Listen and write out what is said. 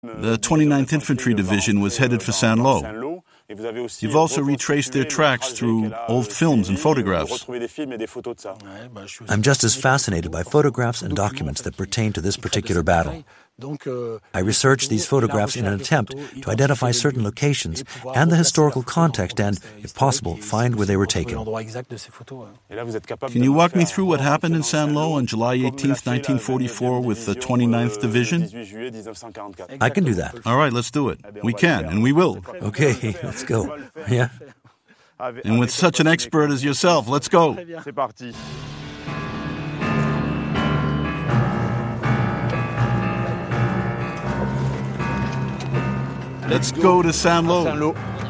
The 29th Infantry Division was headed for Saint-Lô. You've also retraced their tracks through old films and photographs. I'm just as fascinated by photographs and documents that pertain to this particular battle. I researched these photographs in an attempt to identify certain locations and the historical context and, if possible, find where they were taken. Can you walk me through what happened in Saint-Lô on July 18th, 1944 with the 29th Division? I can do that. All right, let's do it. We can, and we will. Okay, let's go. Yeah? And with such an expert as yourself, let's go. Let's go to Saint-Lô.